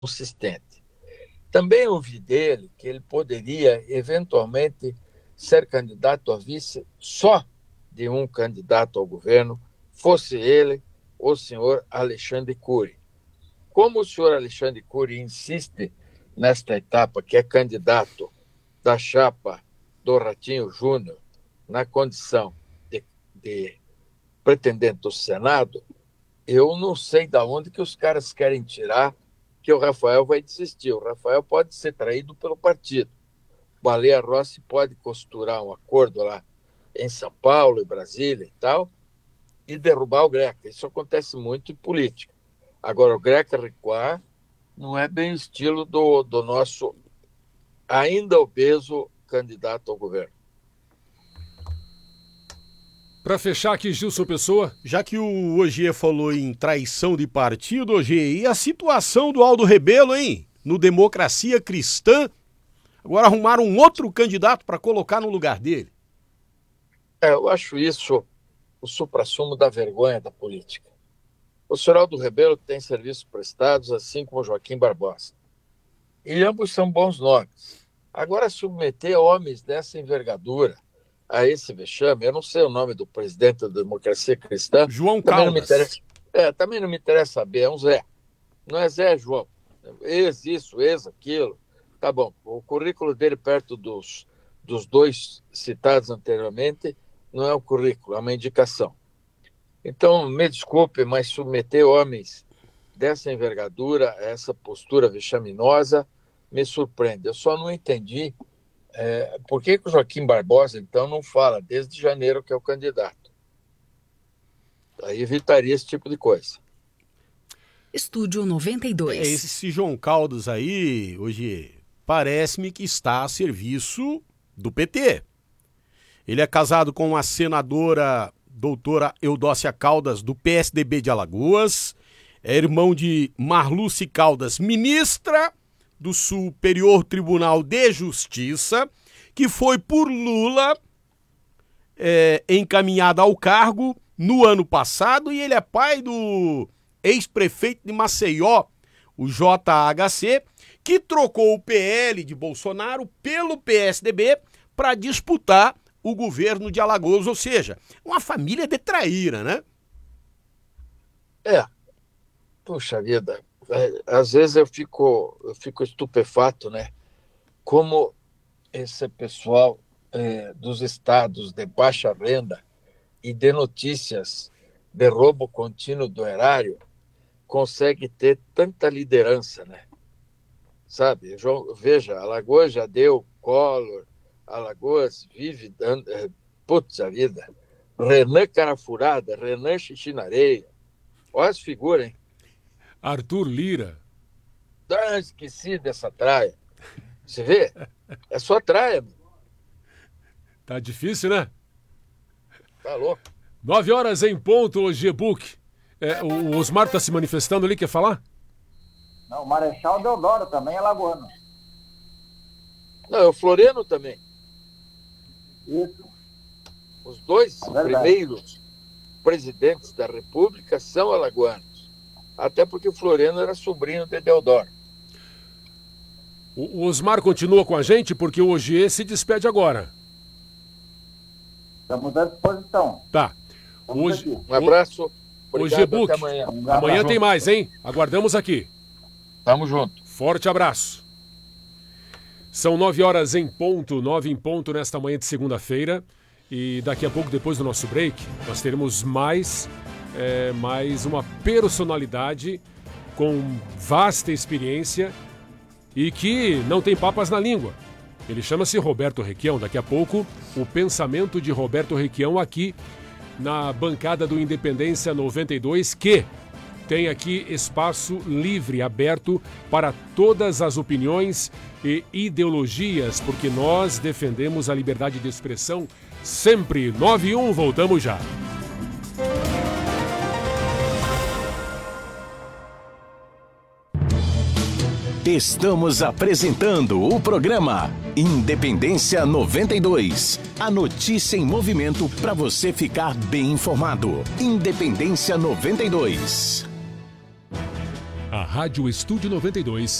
consistente. Também ouvi dele que ele poderia, eventualmente, ser candidato a vice só de um candidato ao governo, fosse ele o senhor Alexandre Cury. Como o senhor Alexandre Cury insiste nesta etapa, que é candidato da chapa do Ratinho Júnior, na condição de pretendente do Senado, eu não sei de onde que os caras querem tirar que o Rafael vai desistir. O Rafael pode ser traído pelo partido. O Baleia Rossi pode costurar um acordo lá em São Paulo e Brasília e tal, e derrubar o Greca. Isso acontece muito em política. Agora, o Greca recuar não é bem o estilo do nosso ainda obeso candidato ao governo. Para fechar aqui, Gilson Pessoa. Já que o Ogier falou em traição de partido, Ogier, e a situação do Aldo Rebelo, hein? No Democracia Cristã, agora arrumaram um outro candidato para colocar no lugar dele. Eu acho isso o suprassumo da vergonha da política. O senhor Aldo Rebelo tem serviços prestados, assim como Joaquim Barbosa. E ambos são bons nomes. Agora, submeter homens dessa envergadura a esse vexame, eu não sei o nome do presidente da Democracia Cristã. João Caldas. Também não me interessa saber, é um Zé. Não é Zé, é João. Ex isso, ex aquilo. Tá bom, o currículo dele perto dos dois citados anteriormente não é um currículo, é uma indicação. Então, me desculpe, mas submeter homens dessa envergadura a essa postura vexaminosa me surpreende. Eu só não entendi por que o Joaquim Barbosa, então, não fala desde janeiro que é o candidato. Aí evitaria esse tipo de coisa. Estúdio 92. Esse João Caldas aí, hoje, parece-me que está a serviço do PT. Ele é casado com a senadora doutora Eudócia Caldas, do PSDB de Alagoas. É irmão de Marluce Caldas, ministra do Superior Tribunal de Justiça, que foi por Lula encaminhada ao cargo no ano passado, e ele é pai do ex-prefeito de Maceió, o JHC, que trocou o PL de Bolsonaro pelo PSDB para disputar o governo de Alagoas, ou seja, uma família de traíra, né? Puxa vida, às vezes eu fico estupefato, né? Como esse pessoal dos estados de baixa renda e de notícias de roubo contínuo do erário consegue ter tanta liderança, né? Sabe, veja, Alagoas já deu Collor, Alagoas vive dando... Putz, a vida. Renan Carafurada, Renan Xixi na Areia. Olha as figuras, hein? Arthur Lira. Esqueci dessa traia. Você vê? É só traia. Tá difícil, né? Tá louco. 9h em ponto, o G-Book. O Osmar tá se manifestando ali, quer falar? Não, o Marechal Deodoro também é lagoano. Não, é o Floriano também. Isso. Os dois primeiros presidentes da República são alagoanos. Até porque o Floriano era sobrinho de Deodoro. O Osmar continua com a gente porque o Ogier se despede agora. Estamos à disposição. Tá. Um abraço. Obrigado, até amanhã. Amanhã tem mais, hein? Aguardamos aqui. Tamo junto. Forte abraço. São 9h em ponto, 9 em ponto nesta manhã de segunda-feira. E daqui a pouco, depois do nosso break, nós teremos mais uma personalidade com vasta experiência e que não tem papas na língua. Ele chama-se Roberto Requião. Daqui a pouco, o pensamento de Roberto Requião aqui na bancada do Independência 92, que tem aqui espaço livre, aberto para todas as opiniões e ideologias, porque nós defendemos a liberdade de expressão sempre. 9h, voltamos já. Estamos apresentando o programa Independência 92. A notícia em movimento para você ficar bem informado. Independência 92. A Rádio Estúdio 92.